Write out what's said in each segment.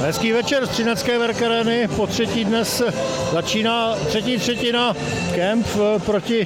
Hezký večer z Třinecké Verkerény. Po třetí dnes začíná třetí třetina. Kempf proti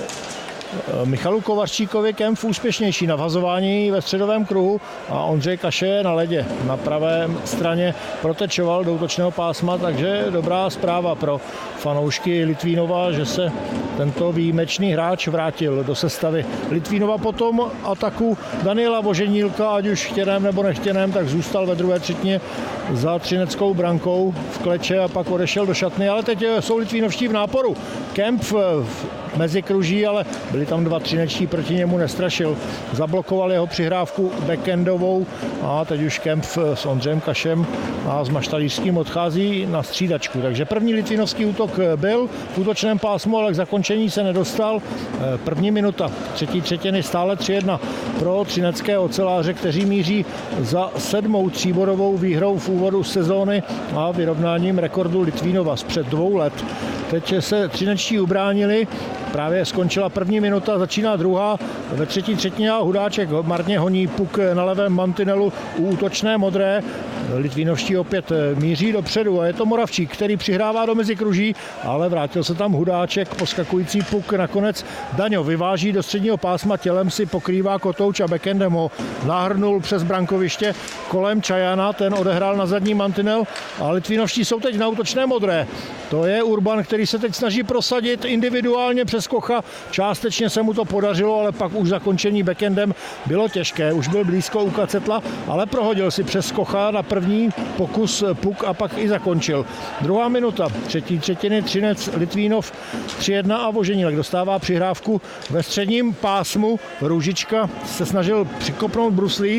Michalu Kovaříčkovi. Kempf úspěšnější na vhazování ve středovém kruhu a Ondřej Kaše na ledě. Na pravé straně protečoval do útočného pásma, takže dobrá zpráva pro fanoušky Litvínova, že se tento výjimečný hráč vrátil do sestavy Litvínova. Potom ataku Daniela Voženílka, ať už chtěném nebo nechtěném, tak zůstal ve druhé třetině za třineckou brankou v kleče a pak odešel do šatny, ale teď jsou Litvínovští v náporu. Kempf mezi kruží, ale byli tam dva třinečtí, proti němu nestrašil. Zablokoval jeho přihrávku backendovou a teď už Kempf s Ondřejem Kašem a s Maštalířským odchází na střídačku. Takže první litvínovský útok byl v útočném pásmu, ale k zakončení se nedostal. První minuta třetí třetiny stále 3-1 pro třinecké oceláře, kteří míří za 7. tříbodovou výhrou v úvodu sezóny a vyrovnáním rekordu Litvínova z před 2 let. Teď se třinečtí ubránili, právě skončila první minuta, začíná druhá. Ve třetí třetině Hudáček marně honí puk na levém mantinelu u útočné modré. Litvínovští opět míří dopředu a je to Moravčík, který přihrává do mezikruží, ale vrátil se tam Hudáček, poskakující puk nakonec Daňo vyváží do středního pásma, tělem si pokrývá Kotouč a backendem ho nahrnul přes brankoviště kolem Čajana, ten odehrál na zadní mantinel a Litvínovští jsou teď na útočné modré. To je Urban, který se teď snaží prosadit individuálně přes Kocha. Částečně se mu to podařilo, ale pak už zakončení backendem bylo těžké. Už byl blízko u Kacetla, ale prohodil si přes Kocha na první pokus puk a pak i zakončil. Druhá minuta třetí třetiny, Třinec Litvínov 3-1 a Voženílek dostává přihrávku ve středním pásmu. Růžička se snažil přikopnout bruslí.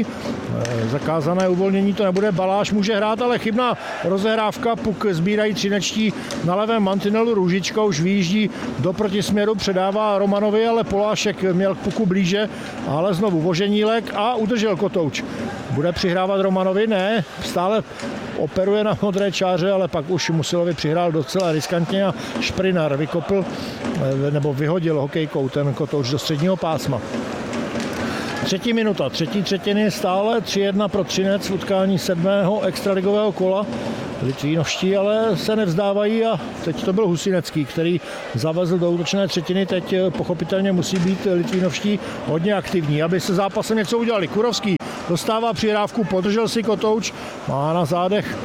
Zakázané uvolnění to nebude, Baláš může hrát, ale chybná rozehrávka, puk sbírají třinečtí na levém mantinelu. Růžička už vyjíždí do protisměru, předává Romanovi, ale Polášek měl k puku blíže, ale znovu Voženílek a udržel Kotouč. Bude přihrávat Romanovi? Ne, stále operuje na modré čáře, ale pak už Musilovi přihrál docela riskantně a Šprinar vykopl nebo vyhodil hokejkou ten Kotouč do středního pásma. Třetí minuta, třetí třetiny, stále 3-1 pro Třinec v utkání 7. extraligového kola. Litvínovští ale se nevzdávají a teď to byl Husinecký, který zavezl do útočné třetiny. Teď pochopitelně musí být Litvínovští hodně aktivní, aby se zápasem něco udělali. Kurovský dostává přihrávku, podržel si Kotouč, má na zádech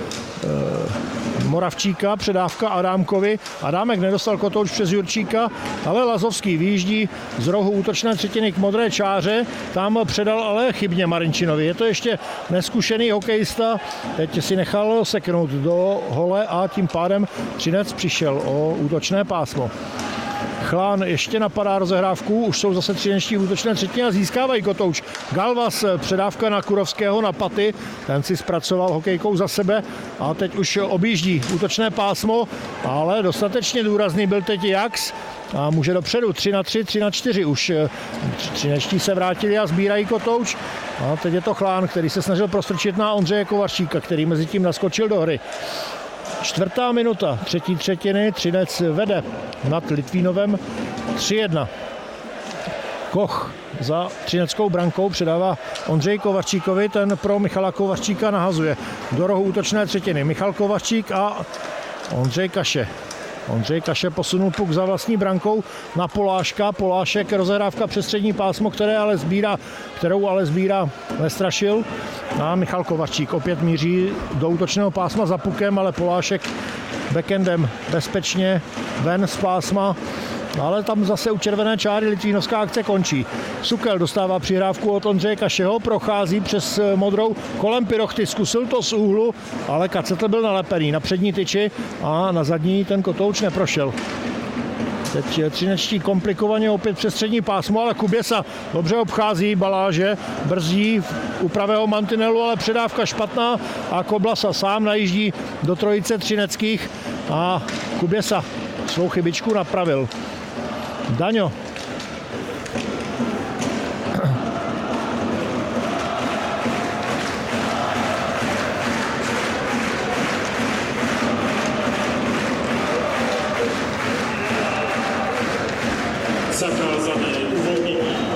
Moravčíka, předávka Adámkovi. Adámek nedostal Kotouč přes Jurčíka, ale Lazovský vyjíždí z rohu útočné třetiny k modré čáře. Tam předal ale chybně Marinčinovi. Je to ještě neskušený hokejista. Teď si nechal seknout do hole a tím pádem Třinec přišel o útočné pásmo. Chlán ještě napadá rozehrávku, už jsou zase třinečtí v útočné třetině a získávají Kotouč. Galvas, předávka na Kurovského na paty, ten si zpracoval hokejkou za sebe a teď už objíždí útočné pásmo, ale dostatečně důrazný byl teď Jax a může dopředu 3-3, 3-4. Už třinečtí se vrátili a sbírají Kotouč a teď je to Chlán, který se snažil prostrčit na Ondřeje Kovaříčka, který mezi tím naskočil do hry. 4. minuta třetí třetiny, Třinec vede nad Litvínovem 3-1. Koch za třineckou brankou předává Ondřeji Kovaříčkovi, ten pro Michala Kovaříčka nahazuje do rohu útočné třetiny. Michal Kovaříček a Ondřej Kaše. Ondřej Kaše posunul puk za vlastní brankou na Poláška. Polášek rozehrávka přes střední pásmo, kterou ale sbírá Nestrašil. A Michal Kovaříček opět míří do útočného pásma za pukem, ale Polášek backendem bezpečně ven z pásma. Ale tam zase u červené čáry litvínovská akce končí. Sukel dostává přihrávku od Ondřeje Kašeho, prochází přes modrou kolem Pirochty, zkusil to z úhlu, ale Kacetl byl nalepený na přední tyči a na zadní ten Kotouč neprošel. Teď třinečtí komplikovaně opět přes střední pásmo, ale Kuběsa dobře obchází Baláže, brzdí u pravého mantinelu, ale předávka špatná a Koblasa sám najíždí do trojice třineckých a Kuběsa svou chybičku napravil. Daňo. Zakázané uvolnění.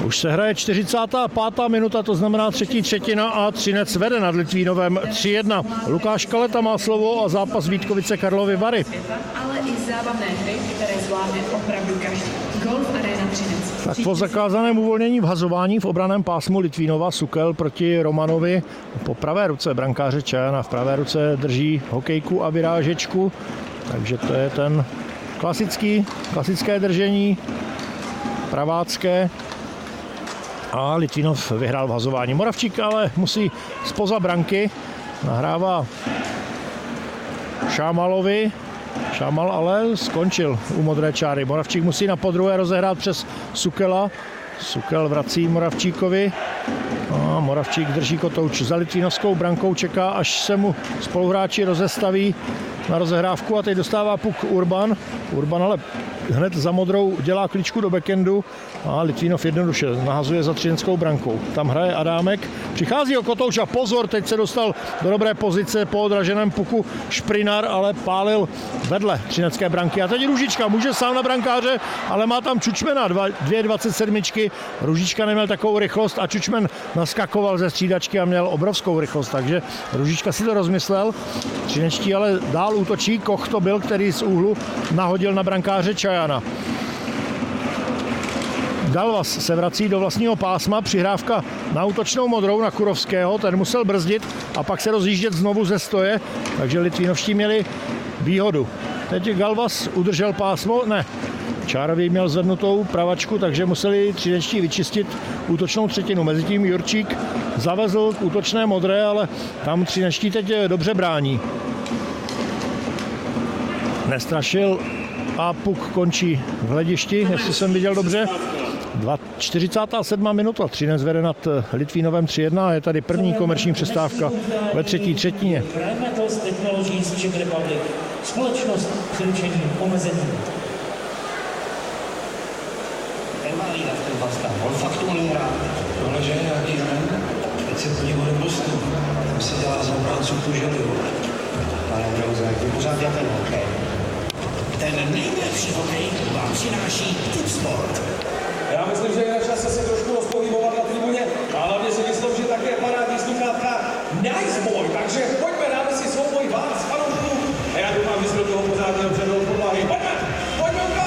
Už se hraje 45. minuta, to znamená třetí třetina a Třinec vede nad Litvínovem 3-1. Lukáš Kaleta má slovo a zápas Vítkovice Karlovy Vary. Ale i zábavné hry, které zvládne opravdu každý. Golf Arena Třinec. Tak po zakázaném uvolnění v hazování v obraném pásmu Litvínova Sukel proti Romanovi po pravé ruce brankáře Čajana. V pravé ruce drží hokejku a vyrážečku, takže to je ten klasické držení, pravácké. A Litvínov vyhrál v hazování. Moravčík ale musí zpoza branky, nahrává Šámalovi. Šámal ale skončil u modré čáry. Moravčík musí na podruhé rozehrát přes Sukela. Sukel vrací Moravčíkovi. A Moravčík drží kotouč za litvínovskou brankou, čeká, až se mu spoluhráči rozestaví na rozehrávku a teď dostává puk Urban. Urban ale hned za modrou dělá kličku do backendu a Litvínov jednoduše nahazuje za třineckou brankou. Tam hraje Adámek, přichází o kotouč a pozor, teď se dostal do dobré pozice po odraženém puku Šprinar, ale pálil vedle třinecké branky. A teď Růžička může sám na brankáře, ale má tam Čučmena, 2,27. Růžička neměl takovou rychlost a Čučmen naskakoval ze střídačky a měl obrovskou rychlost, takže Růžička si to rozmyslel. Třinečtí ale dál útočí, Koch to byl, který z úhlu nahodil na brankáře Čajana. Galvas se vrací do vlastního pásma, přihrávka na útočnou modrou na Kurovského, ten musel brzdit a pak se rozjíždět znovu ze stoje, takže Litvínovští měli výhodu. Teď Galvas udržel pásmo, ne, Čárový měl zvednutou pravačku, takže museli třinečtí vyčistit útočnou třetinu. Mezitím Jurčík zavezl k útočné modré, ale tam třinečtí teď dobře brání. Nestrašil a puk končí v hledišti, jestli jsem viděl dobře. 47. minuta, Třinec vede nad Litvínovem 3-1 a je tady první komerční přestávka ve třetí třetině. Metals Technologies Czech Republic, společnost s ručením omezení. Nemá lídat ten Baska, on fakt tu lídá. Tohle, že je nějaký jmen, teď se podívali Bostonu, tam se dělá za obráncu tu želu. Pane Brouze, ty pořád je ten hokej. Ten nejlepší hokej vám přináší Tip Sport. Já myslím, že je na čase se trošku rozpovídat.